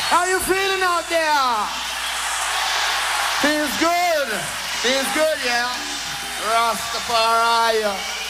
How you feeling out there? Feels good. Feels good, yeah. Rastafari.